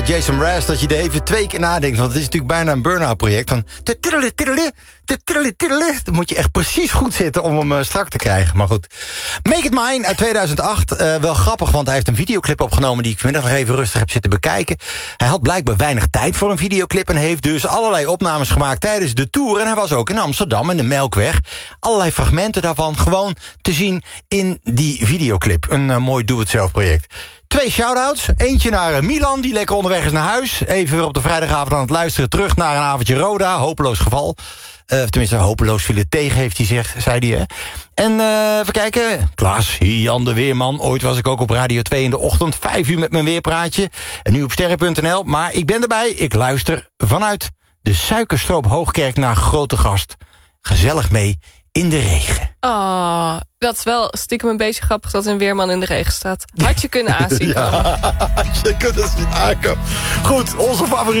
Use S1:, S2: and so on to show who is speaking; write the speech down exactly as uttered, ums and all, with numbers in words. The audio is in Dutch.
S1: Jason Mraz, dat je er even twee keer nadenkt. Want het is natuurlijk bijna een burn-out project. Van dan moet je echt precies goed zitten om hem uh, strak te krijgen. Maar goed. Make It Mine uit tweeduizend acht. Uh, wel grappig, want hij heeft een videoclip opgenomen... die ik vanmiddag nog even rustig heb zitten bekijken. Hij had blijkbaar weinig tijd voor een videoclip... en heeft dus allerlei opnames gemaakt tijdens de tour. En hij was ook in Amsterdam, in de Melkweg. Allerlei fragmenten daarvan gewoon te zien in die videoclip. Een uh, mooi doe-het-zelf project. Twee shout-outs. Eentje naar uh, Milan, die lekker onderweg is naar huis. Even weer op de vrijdagavond aan het luisteren. Terug naar een avondje Roda. Hopeloos geval. Uh, tenminste, hopeloos viel het tegen, heeft hij gezegd, zei hij. Hè? En uh, even kijken. Klaas, Jan de Weerman. Ooit was ik ook op Radio twee in de ochtend. Vijf uur met mijn weerpraatje. En nu op sterren punt n l. Maar ik ben erbij. Ik luister vanuit de Suikerstroop Hoogkerk naar Grote Gast. Gezellig mee in de regen.
S2: Oh, dat is wel stiekem een beetje grappig dat een weerman in de regen staat. Had je kunnen aanzien.
S1: Ja, je kunt het zien aankomen. Goed, onze favoriete